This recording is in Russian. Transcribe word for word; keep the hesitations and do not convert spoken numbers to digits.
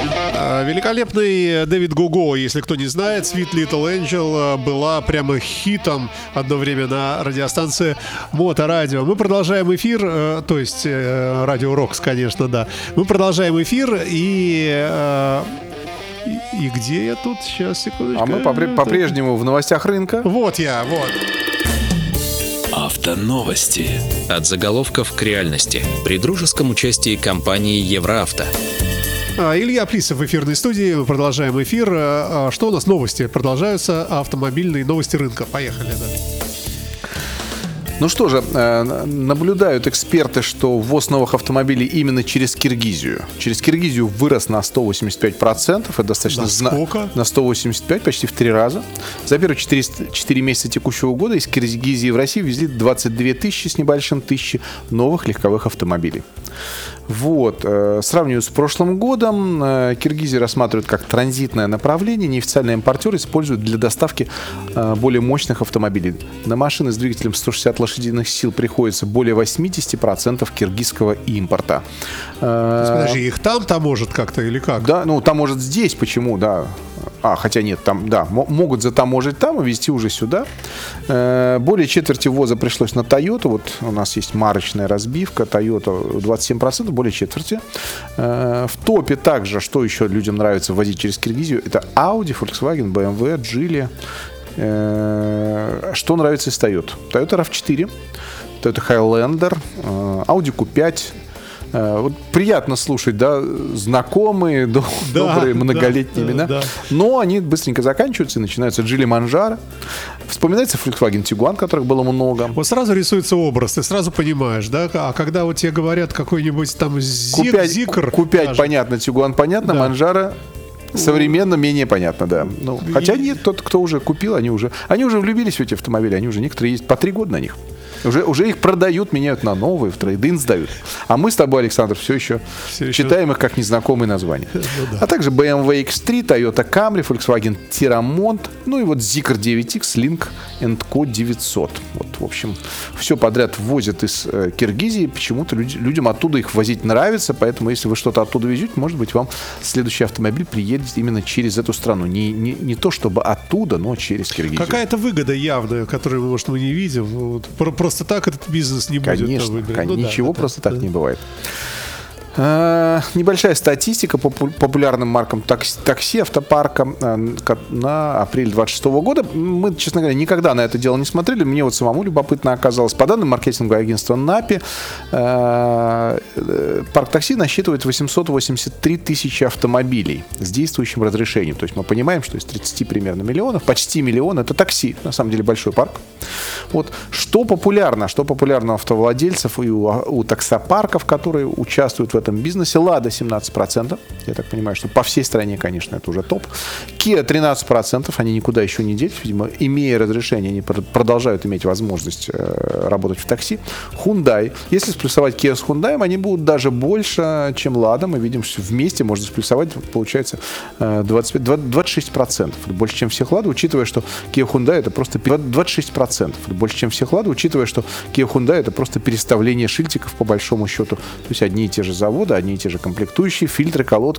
Великолепный Дэвид Го-Го, если кто не знает, Sweet Little Angel была прямо хитом одно время на радиостанции Моторадио. Мы продолжаем эфир, то есть Радио Рокс, конечно, да. Мы продолжаем эфир и... И, и где я тут? Сейчас, секундочку. А мы попри- по-прежнему в новостях рынка. Вот я, вот. Автоновости. От заголовков к реальности. При дружеском участии компании Евроавто. Илья Плисов в эфирной студии. Мы продолжаем эфир. Что у нас новости? Продолжаются автомобильные новости рынка. Поехали, да. Ну что же, наблюдают эксперты, что ввоз новых автомобилей именно через Киргизию. Через Киргизию вырос на сто восемьдесят пять процентов. Это достаточно на сколько? Зна- на сто восемьдесят пять, почти в три раза. За первые четыре месяца текущего года из Киргизии в Россию везли двадцать две тысячи с небольшим тысячи новых легковых автомобилей. Вот. Сравнивая с прошлым годом, Киргизия рассматривают как транзитное направление. Неофициальные импортеры используют для доставки более мощных автомобилей. На машины с двигателем сто шестьдесят лошадиных сил приходится более восемьдесят процентов киргизского импорта. Подожди, их там таможат как-то или как? Да, ну таможат здесь, почему, да. А, хотя нет, там, да, могут затаможить там и везти уже сюда. Более четверти ввоза пришлось на Toyota. Вот у нас есть марочная разбивка. Toyota двадцать семь процентов, более четверти. В топе также, что еще людям нравится ввозить через Киргизию, это Audi, Volkswagen, бэ эм вэ, Geely. Что нравится из Toyota? Toyota рав четыре, Toyota Highlander, Audi кью пять. Вот приятно слушать, да, знакомые, да, добрые, многолетние да, имена, да, да. Но они быстренько заканчиваются и начинаются Geely Manjaro. Вспоминается Volkswagen Tiguan, которых было много. Вот сразу рисуется образ, ты сразу понимаешь, да? А когда вот тебе говорят какой-нибудь там Zikr... кью пять понятно, Tiguan понятно, да. Manjaro современно менее понятно, да. Ну, и... Хотя нет, тот, кто уже купил, они уже, они уже влюбились в эти автомобили, они уже некоторые есть по три года на них. Уже, уже их продают, меняют на новые, в трейд-ин сдают. А мы с тобой, Александр, все еще все читаем еще... их как незнакомые названия. Ну, да. А также бэ эм вэ икс три, Toyota Camry, Volkswagen Tiramont, ну и вот Zikr девять икс, Lynk энд ко девятьсот. Вот, в общем, все подряд ввозят из э, Киргизии. Почему-то люди, людям оттуда их возить нравится, поэтому если вы что-то оттуда везете, может быть, вам следующий автомобиль приедет именно через эту страну. Не, не, не то, чтобы оттуда, но через Киргизию. Какая-то выгода явная, которую, может, мы не видим. Вот, просто так этот бизнес не будет. Конечно, ну, ничего да, просто да, так да. не бывает. Э, небольшая статистика по популярным маркам такси, такси автопарка э, на апрель двадцать шестого года. Мы, честно говоря, никогда на это дело не смотрели. Мне вот самому любопытно оказалось. По данным маркетингового агентства Напи, э, э, парк такси насчитывает восемьсот восемьдесят три тысячи автомобилей с действующим разрешением. То есть мы понимаем, что из тридцати примерно миллионов, почти миллион — это такси. На самом деле большой парк. Вот. Что популярно? Что популярно у автовладельцев и у, у таксопарков, которые участвуют в этом бизнесе? Лада семнадцать процентов. Я так понимаю, что по всей стране, конечно, это уже топ. Kia тринадцать процентов. Они никуда еще не делись. Видимо, имея разрешение, они продолжают иметь возможность э, работать в такси. Hyundai. Если сплюсовать Kia с Hyundai, они будут даже больше, чем Lada. Мы видим, что вместе можно сплюсовать, получается, двадцать пять, двадцать шесть процентов. Это больше, чем всех Lada, учитывая, что Kia Hyundai это просто двадцать шесть процентов. Это больше, чем всех Lada, учитывая, что Kia Hyundai это просто переставление шильтиков по большому счету. То есть одни и те же заводы, одни и те же комплектующие, фильтры, колодки.